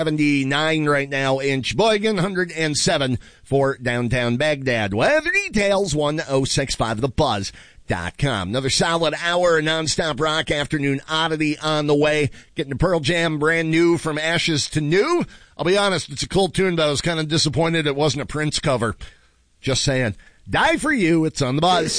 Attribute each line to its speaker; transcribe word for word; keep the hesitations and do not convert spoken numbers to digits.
Speaker 1: seventy-nine right now in Sheboygan, one hundred seven for downtown Baghdad. Weather details, one oh six five the buzz dot com. Another solid hour of nonstop rock afternoon oddity on the way. Getting to Pearl Jam, brand new From Ashes to New. I'll be honest, it's a cool tune, but I was kind of disappointed it wasn't a Prince cover. Just saying. Die for You, it's on the buzz.